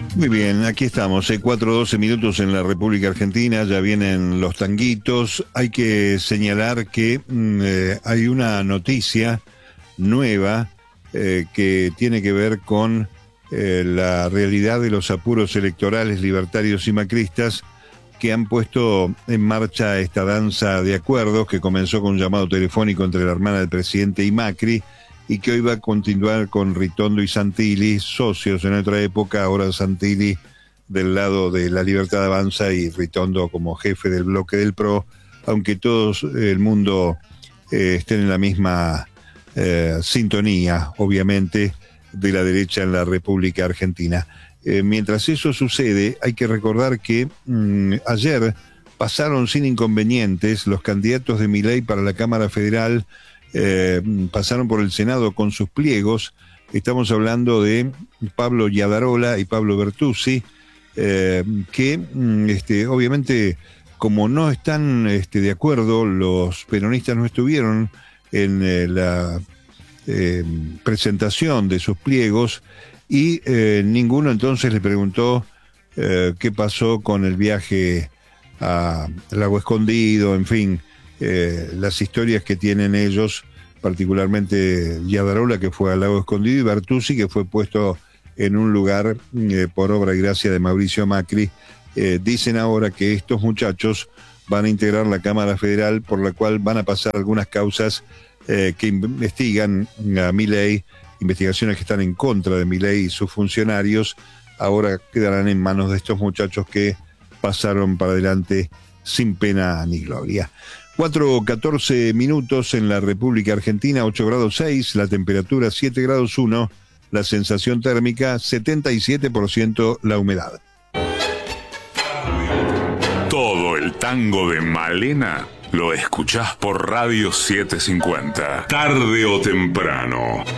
Muy bien, aquí estamos, 4:12 minutos en la República Argentina, ya vienen los tanguitos. Hay que señalar que hay una noticia nueva que tiene que ver con la realidad de los apuros electorales libertarios y macristas que han puesto en marcha esta danza de acuerdos que comenzó con un llamado telefónico entre la hermana del presidente y Macri, y que hoy va a continuar con Ritondo y Santilli, socios en otra época, ahora Santilli del lado de La Libertad Avanza y Ritondo como jefe del bloque del PRO, aunque todo el mundo estén en la misma sintonía, obviamente, de la derecha en la República Argentina. Mientras eso sucede, hay que recordar que ayer pasaron sin inconvenientes los candidatos de Milei para la Cámara Federal. Pasaron por el Senado con sus pliegos. Estamos hablando de Pablo Yadarola y Pablo Bertuzzi, que obviamente, como no están de acuerdo, los peronistas no estuvieron en la presentación de sus pliegos, y ninguno entonces le preguntó qué pasó con el viaje al Lago Escondido, en fin. Las historias que tienen ellos, particularmente Yadarola, que fue al Lago Escondido, y Bertuzzi, que fue puesto en un lugar por obra y gracia de Mauricio Macri. Dicen ahora que estos muchachos van a integrar la Cámara Federal, por la cual van a pasar algunas causas que investigan a Milei, investigaciones que están en contra de Milei y sus funcionarios. Ahora quedarán en manos de estos muchachos que pasaron para adelante sin pena ni gloria. 4:14 minutos en la República Argentina, 8 grados 6, la temperatura 7 grados 1, la sensación térmica 77% la humedad. Todo el tango de Malena lo escuchás por Radio 750. Tarde o temprano.